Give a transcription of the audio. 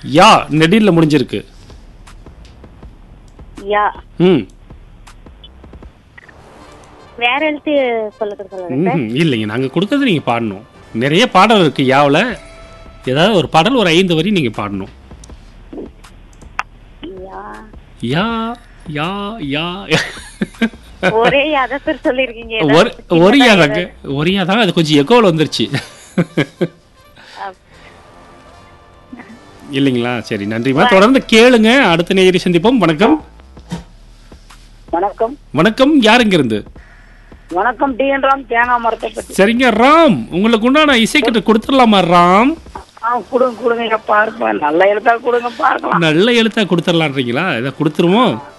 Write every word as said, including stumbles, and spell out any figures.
யா நெடில்ல முடிஞ்சிருக்கு. யா ம் வேற எழுத்து சொல்லுங்க சொல்லுங்க ம் இல்லைங்க, நாங்கள் கொடுக்கறது நீங்கள் பாடணும். நிறைய பாடல் இருக்கு யாவில். ஏதாவது ஒரு பாடல் ஒரு ஐந்து வரி நீங்கள் பாடணும். யா யா யா யா ஒரே அத சார் சொல்லிருக்கீங்க. ஒரு ஒரு யா தாங்க, ஒரு யா தாங்க. அது கொஞ்சம் எக்கோவில் வந்துருச்சு இல்லைங்களா? சரி, நன்றிமா. தொடர்ந்து கேளுங்க. அடுத்த நேயரை சந்திப்போம். வணக்கம். வணக்கம். வணக்கம். யாருங்க இருந்து? வணக்கம். டி என் ராம், தேங்காய் மரத்தை பத்தி. சரிங்க ராம், உங்களுக்கு உண்டான இசைக்கிட்ட கொடுத்துடலாமா ராம்? ஆ கொடுங்க கொடுங்க பாருப்பா, நல்ல எழுத்தா கொடுங்க பார்க்கலாம். நல்ல எழுத்தா கொடுத்துடலான்றீங்களா? இதை கொடுத்துருவோம்.